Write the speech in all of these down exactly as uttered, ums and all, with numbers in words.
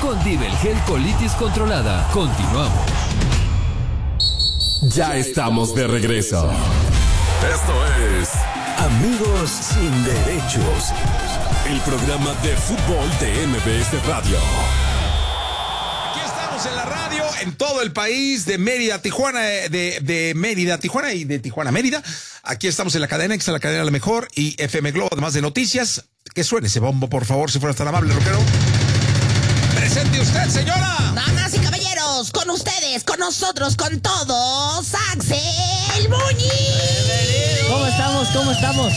Con Dibelgel Colitis Controlada. Continuamos. Ya estamos de regreso. Esto es Amigos Sin Derechos, el programa de fútbol de M B S Radio. Aquí estamos en la radio, en todo el país, de Mérida a Tijuana, de, de Mérida a Tijuana y de Tijuana a Mérida. Aquí estamos en la cadena X, la cadena La Mejor y F M Globo, además de noticias. Que suene ese bombo, por favor, si fuera tan amable, rockero. Presente usted, señora. Damas y caballeros, con ustedes, con nosotros, con todos, Axel Muñiz. ¿Cómo estamos? ¿Cómo estamos?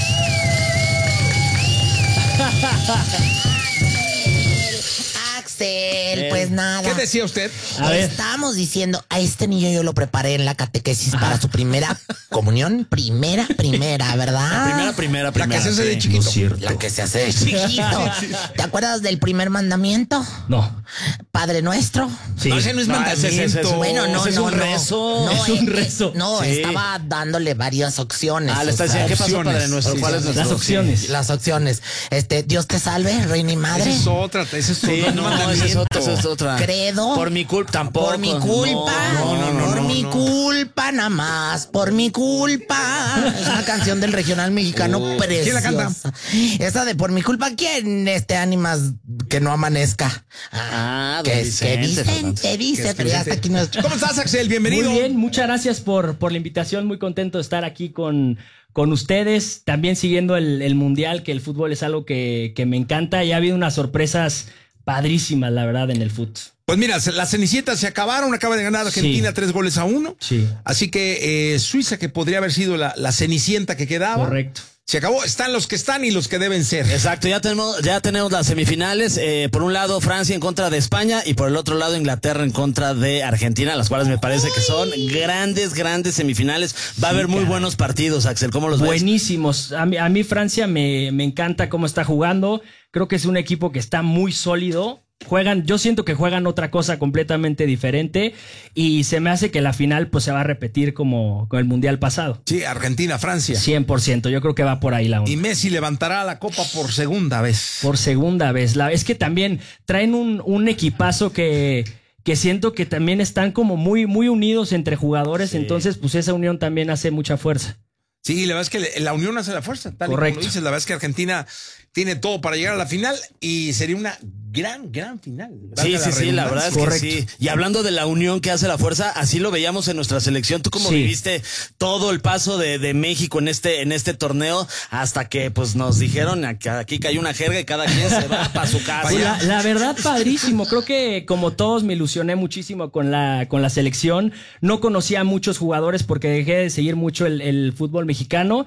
Axel, pues nada. ¿Qué decía usted? A ver. Estábamos diciendo, a este niño yo lo preparé en la catequesis Ajá. para su primera comunión. Primera, primera, ¿verdad? La primera, primera, primera. La que se hace sí, de chiquito. No es cierto. La que se hace de chiquito. ¿Te acuerdas del primer mandamiento? No. Padre Nuestro. Sí. No, ese no es No, mandamiento. ese, ese, ese, Bueno, no, ese es no, un no. rezo. No, Es un eh, rezo. No, Sí. estaba dándole varias opciones. Ah, le está o sea, diciendo, ¿qué pasó, opciones. Padre Nuestro? Sí, ¿Cuáles sí, son las opciones? Las opciones. Este, Dios te salve, reina y madre. Esa es otra, esa es Sí, otra. no, esa es otra, esa es otra. Credo. Por mi culpa tampoco. Por mi culpa. No, no, no, por no, mi no. culpa nada más. Por mi culpa. Es una canción del regional mexicano Oh. preciosa. ¿Quién la canta? Esa de Por mi culpa. ¿Quién este ánimas que no amanezca? Ah, que, don que Vicente dicen, Fernández. te dice, pero ya hasta aquí no es. ¿Cómo estás, Axel? Bienvenido. Muy bien, muchas gracias por, por la invitación. Muy contento de estar aquí con, con ustedes. También siguiendo el, el Mundial, que el fútbol es algo que, que me encanta. Y ha habido unas sorpresas padrísimas, la verdad, en el fútbol. Pues mira, las Cenicientas se acabaron, acaba de ganar Argentina Sí. tres goles a uno. Sí. Así que eh, Suiza, que podría haber sido la, la Cenicienta que quedaba. Correcto. Se acabó, están los que están y los que deben ser. Exacto, ya tenemos, ya tenemos las semifinales. Eh, por un lado, Francia en contra de España y por el otro lado, Inglaterra en contra de Argentina, las cuales me parece que son grandes, grandes semifinales. Va a haber muy buenos partidos, Axel. ¿Cómo los ves? Buenísimos. A mí, a mí Francia me, me encanta cómo está jugando. Creo que es un equipo que está muy sólido. Juegan, yo siento que juegan otra cosa completamente diferente y se me hace que la final pues se va a repetir como con el Mundial pasado. Sí, Argentina, Francia. cien por ciento, yo creo que va por ahí la onda. Y Messi levantará la copa por segunda vez. Por segunda vez. La, es que también traen un, un equipazo que, que siento que también están como muy, muy unidos entre jugadores, Sí. entonces pues esa unión también hace mucha fuerza. Sí, la verdad es que la unión hace la fuerza, tal y Correcto. como lo dices. La verdad es que Argentina tiene todo para llegar a la final y sería una gran, gran final. Sí, Valga sí, sí, la redundancia. verdad es Correcto. que sí. Y hablando de la unión que hace la fuerza, así lo veíamos en nuestra selección. Tú cómo Sí. viviste todo el paso de, de México en este, en este torneo hasta que pues nos dijeron que aquí cayó una jerga y cada quien se va para su casa. Pues la, la verdad, padrísimo. Creo que como todos me ilusioné muchísimo con la, con la selección. No conocía a muchos jugadores porque dejé de seguir mucho el, el fútbol mexicano,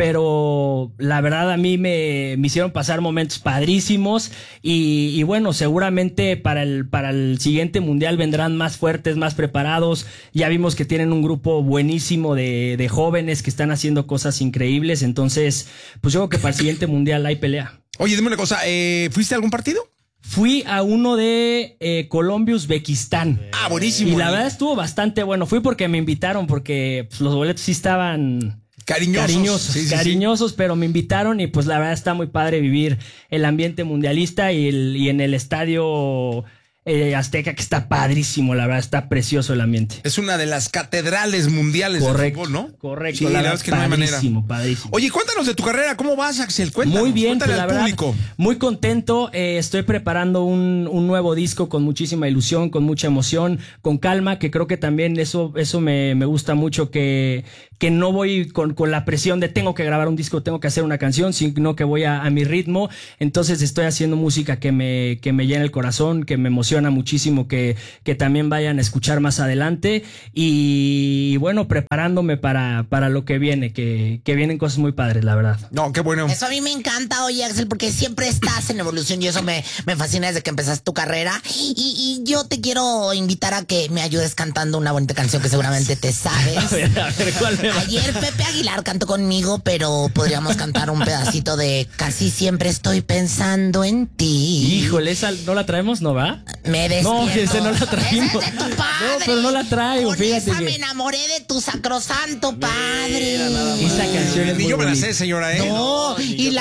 pero la verdad a mí me, me hicieron pasar momentos padrísimos y, y bueno, seguramente para el, para el siguiente mundial vendrán más fuertes, más preparados. Ya vimos que tienen un grupo buenísimo de, de jóvenes que están haciendo cosas increíbles. Entonces, pues yo creo que para el siguiente mundial hay pelea. Oye, dime una cosa, eh, ¿fuiste a algún partido? Fui a uno de eh, Colombia-Uzbekistán. Ah, buenísimo. Y la verdad estuvo bastante bueno. Fui porque me invitaron, porque pues, los boletos sí estaban Cariñosos. cariñosos, Sí, sí, sí. cariñosos, pero me invitaron y pues la verdad está muy padre vivir el ambiente mundialista y, el, y en el estadio eh, Azteca, que está padrísimo, la verdad está precioso el ambiente. Es una de las catedrales mundiales Correcto, del fútbol, ¿no? correcto. Sí, la la verdad verdad es que no hay manera. padrísimo, padrísimo. Oye, cuéntanos de tu carrera, ¿cómo vas, Axel? Cuéntanos, Muy bien, cuéntale pues la al verdad, público. muy contento. Eh, estoy preparando un, un nuevo disco con muchísima ilusión, con mucha emoción, con calma, que creo que también eso, eso me, me gusta mucho, que, que no voy con, con la presión de tengo que grabar un disco, tengo que hacer una canción, sino que voy a, a mi ritmo. Entonces estoy haciendo música que me, que me llena el corazón, que me emociona muchísimo, que, que también vayan a escuchar más adelante. Y bueno, preparándome para, para lo que viene, que, que vienen cosas muy padres, la verdad. No, qué bueno. Eso a mí me encanta, oye, Axel, porque siempre estás en evolución y eso me, me fascina desde que empezaste tu carrera. Y, y yo te quiero invitar a que me ayudes cantando una bonita canción que seguramente te sabes. A ver, a ver, ¿cuál me va? Ayer Pepe Aguilar cantó conmigo, pero podríamos cantar un pedacito de Casi siempre estoy pensando en ti. Híjole, esa no la traemos, ¿no va? Me despierto. No, que ese no la trajimos. Esa es de tu padre. No, pero no la traigo, Con fíjate esa que- me enamoré de tu sacrosanto padre. Esa canción es Ni muy yo me la bonita. sé, señora, ¿eh? No, y la